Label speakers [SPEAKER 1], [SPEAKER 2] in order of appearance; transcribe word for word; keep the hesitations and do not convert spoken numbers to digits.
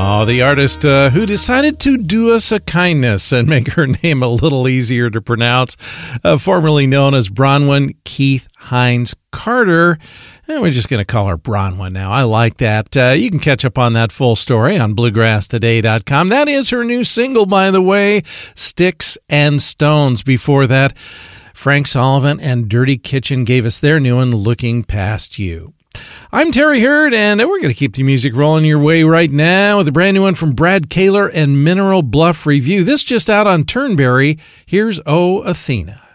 [SPEAKER 1] Oh, the artist uh, who decided to do us a kindness and make her name a little easier to pronounce, uh, formerly known as Bronwyn Keith Hines Carter. And we're just going to call her Bronwyn now. I like that. Uh, you can catch up on that full story on bluegrass today dot com. That is her new single, by the way, Sticks and Stones. Before that, Frank Sullivan and Dirty Kitchen gave us their new one, Looking Past You. I'm Terry Hurd, and we're going to keep the music rolling your way right now with a brand new one from Brad Kaler and Mineral Bluff Review. This just out on Turnberry. Here's Oh Athena.